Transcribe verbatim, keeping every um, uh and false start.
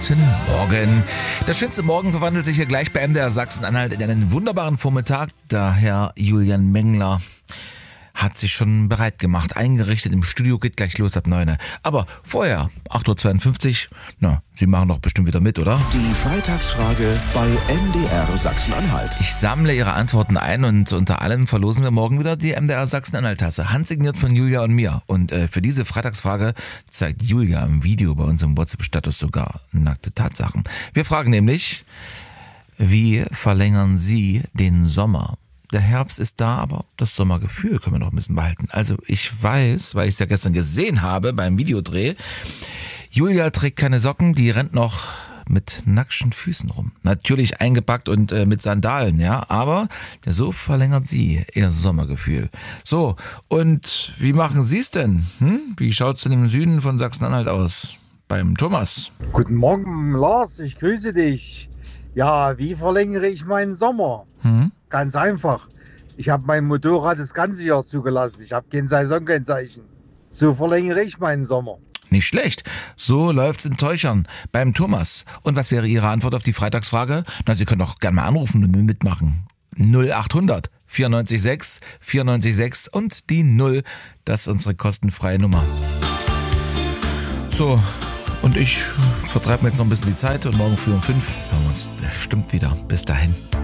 Guten Morgen. Der schönste Morgen verwandelt sich hier gleich bei M D R Sachsen-Anhalt in einen wunderbaren Vormittag. Der Herr Julian Mengler hat sich schon bereit gemacht, eingerichtet im Studio, geht gleich los ab neun. Aber vorher, acht Uhr zweiundfünfzig, na, Sie machen doch bestimmt wieder mit, oder? Die Freitagsfrage bei M D R Sachsen-Anhalt. Ich sammle Ihre Antworten ein und unter allem verlosen wir morgen wieder die M D R Sachsen-Anhalt-Tasse, handsigniert von Julia und mir. Und äh, für diese Freitagsfrage zeigt Julia im Video bei uns im WhatsApp-Status sogar nackte Tatsachen. Wir fragen nämlich, wie verlängern Sie den Sommer? Der Herbst ist da, aber das Sommergefühl können wir noch ein bisschen behalten. Also ich weiß, weil ich es ja gestern gesehen habe beim Videodreh, Julia trägt keine Socken, die rennt noch mit nackten Füßen rum. Natürlich eingepackt und äh, mit Sandalen, ja, aber so verlängert sie ihr Sommergefühl. So, und wie machen Sie es denn? Hm? Wie schaut es denn im Süden von Sachsen-Anhalt aus? Beim Thomas. Guten Morgen, Lars, ich grüße dich. Ja, wie verlängere ich meinen Sommer? Hm? Ganz einfach. Ich habe mein Motorrad das ganze Jahr zugelassen. Ich habe kein Saisonkennzeichen. So verlängere ich meinen Sommer. Nicht schlecht. So läuft's in Teuchern beim Thomas. Und was wäre Ihre Antwort auf die Freitagsfrage? Na, Sie können doch gerne mal anrufen und mitmachen. null achthundert vierundneunzig sechs vierundneunzig sechs und die null. Das ist unsere kostenfreie Nummer. So, und ich vertreibe mir jetzt noch ein bisschen die Zeit und morgen früh um fünf hören wir uns bestimmt wieder. Bis dahin.